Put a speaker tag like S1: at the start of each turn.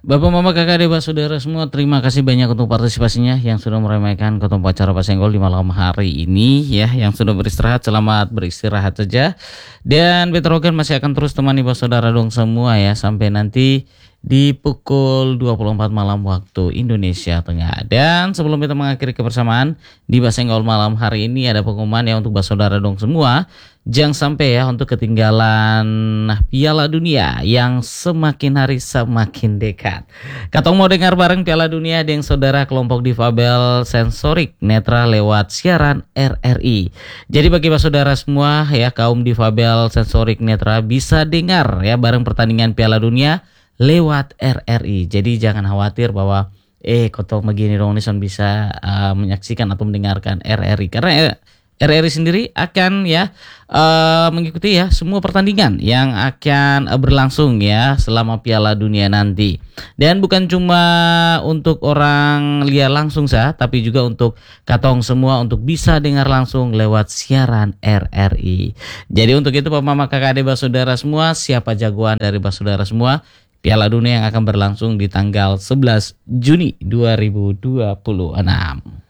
S1: Bapak, Mama, Kakak, Adik, Saudara semua, terima kasih banyak untuk partisipasinya yang sudah meramaikan ketumpa acara Pasenggol di malam hari ini ya. Yang sudah beristirahat, selamat beristirahat saja. Dan Betrogen masih akan terus temani Saudara dong semua ya sampai nanti di pukul 24 malam waktu Indonesia Tengah. Dan sebelum kita mengakhiri kebersamaan di Pasenggol malam hari ini, ada pengumuman ya untuk Saudara dong semua. Jangan sampai ya untuk ketinggalan Piala Dunia yang semakin hari semakin dekat. Katong mau dengar bareng Piala Dunia dengan saudara kelompok difabel sensorik netra lewat siaran RRI. Jadi bagi saudara semua ya kaum difabel sensorik netra bisa dengar ya bareng pertandingan Piala Dunia lewat RRI. Jadi jangan khawatir bahwa kotong begini dong Nison bisa menyaksikan atau mendengarkan RRI karena RRI sendiri akan ya mengikuti ya semua pertandingan yang akan berlangsung ya selama Piala Dunia nanti. Dan bukan cuma untuk orang lihat langsung tapi juga untuk katong semua untuk bisa dengar langsung lewat siaran RRI. Jadi untuk itu Bapak, Mama, Kakak, Adik, Saudara semua, siapa jagoan dari Saudara semua Piala Dunia yang akan berlangsung di tanggal 11 Juni 2026.